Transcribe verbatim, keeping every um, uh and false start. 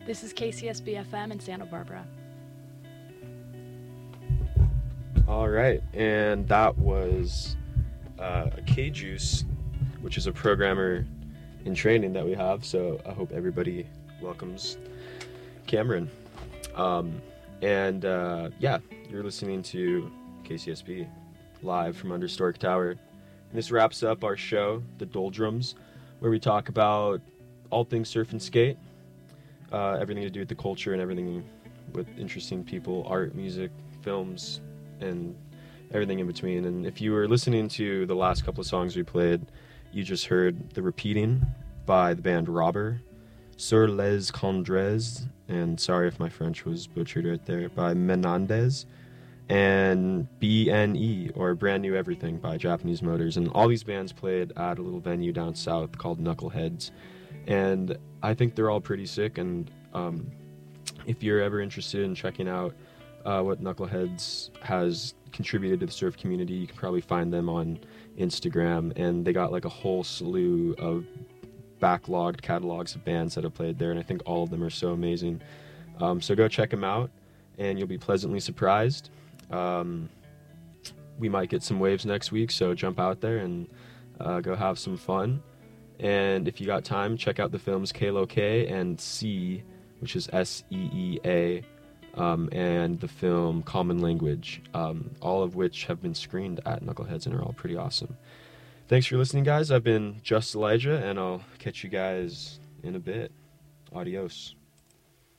This is K C S B F M in Santa Barbara. All right, and that was uh, K-Juice, which is a programmer in training that we have, so I hope everybody welcomes Cameron. Um, and uh, yeah, you're listening to K C S B live from under Stork Tower. And this wraps up our show, The Doldrums, where we talk about all things surf and skate, uh, everything to do with the culture and everything with interesting people, art, music, films, and everything in between. And if you were listening to the last couple of songs we played, you just heard The Repeating by the band Robber, Sur les Condres, and sorry if my French was butchered right there, by Menendez, and B N E, or Brand New Everything, by Japanese Motors. And all these bands played at a little venue down south called Knuckleheads, and I think they're all pretty sick. And um, if you're ever interested in checking out uh, what Knuckleheads has contributed to the surf community, you can probably find them on Instagram, and they got like a whole slew of backlogged catalogs of bands that have played there, and I think all of them are so amazing. Um, so go check them out, and you'll be pleasantly surprised. Um, we might get some waves next week, so jump out there and uh, go have some fun. And if you got time, check out the films Kalo K and C, which is S E E A, um, and the film Common Language, um, all of which have been screened at Knuckleheads and are all pretty awesome. Thanks for listening, guys. I've been Just Elijah, and I'll catch you guys in a bit. Adios.